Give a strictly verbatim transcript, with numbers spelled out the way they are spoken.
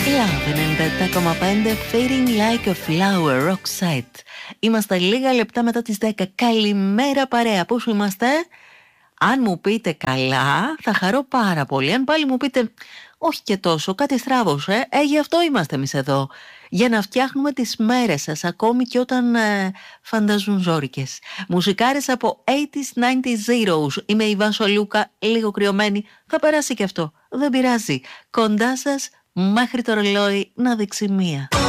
Love ενενήντα επτά κόμμα πέντε, Fading Like a Flower, Rockside. Είμαστε λίγα λεπτά μετά τις δέκα. Καλημέρα παρέα, πώς είμαστε? Αν μου πείτε καλά, θα χαρώ πάρα πολύ. Αν πάλι μου πείτε όχι και τόσο, κάτι στράβωσε, ε, γι' αυτό είμαστε εμείς εδώ. Για να φτιάχνουμε τις μέρες σας, ακόμη και όταν ε, φανταζούν ζόρικες. Μουσικάρες από ογδόντα, ενενήντα, zeros. Είμαι η Βάσο Λούκα, λίγο κρυωμένη. Θα περάσει και αυτό, δεν πειράζει. Κοντά σας μέχρι το ρολόι να δείξει μία.